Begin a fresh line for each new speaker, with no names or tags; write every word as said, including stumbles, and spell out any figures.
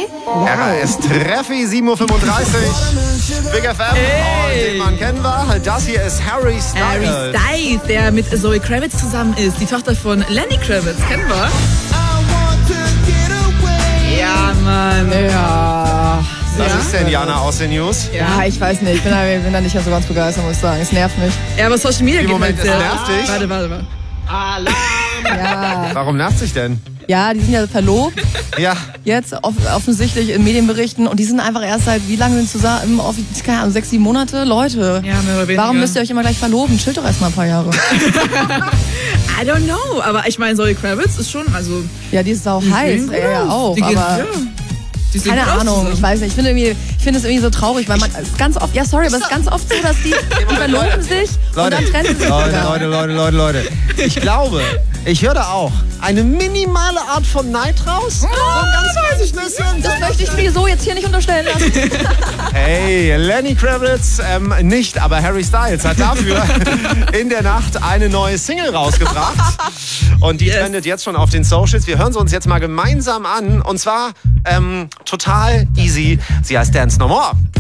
Day?
Wow. R A S Treffi, sieben Uhr fünfunddreißig. Big F M.
Hey.
Und den Mann kennen wir. Das hier ist Harry Styles.
Harry Styles, der mit Zoe Kravitz zusammen ist. Die Tochter von Lenny Kravitz. Kennen wir? Ja, Mann.
Ja.
Was
Ja?
ist denn, Jana, aus den News?
Ja, ich weiß nicht. Ich bin da, bin da nicht so ganz begeistert, muss ich sagen. Es nervt mich.
Ja, aber Social Media
Im
geht
Moment,
halt
es
sehr.
nervt dich.
Warte, warte, warte.
Ja.
Warum nervt sich denn?
Ja, die sind ja verlobt.
Ja.
Jetzt off offensichtlich in Medienberichten. Und die sind einfach erst seit, wie lange sind sie zusammen? Offiziell, keine Ahnung, sechs, sieben Monate? Leute.
Ja, mehr oder weniger.
Warum müsst ihr euch immer gleich verloben? Chillt doch erst mal ein paar Jahre.
I don't know. Aber ich meine, Zoe Kravitz ist schon, also...
Ja, die ist auch
die
heiß.
sehen gut
Er ja
aus.
auch.
Die gehen,
aber
ja. Die sehen
keine
gut aus
Ahnung.
zusammen.
Ich weiß nicht. Ich finde irgendwie, ich finde es irgendwie so traurig, weil man es ist ganz oft, ja sorry, aber es ist ganz oft so, dass die, die verloben sich und dann trennen sie sich
Leute,
wieder.
Leute, Leute, Leute, Leute. Ich glaube, ich höre da auch eine minimale Art von Neid raus. So ein ganz weißes bisschen.
Das möchte ich mir so jetzt hier nicht unterstellen lassen.
Hey, Lenny Kravitz, ähm, nicht, aber Harry Styles hat dafür in der Nacht eine neue Single rausgebracht. Und die
Yes.
trendet jetzt schon auf den Socials. Wir hören sie uns jetzt mal gemeinsam an. Und zwar ähm, total easy. Sie heißt Dance No More.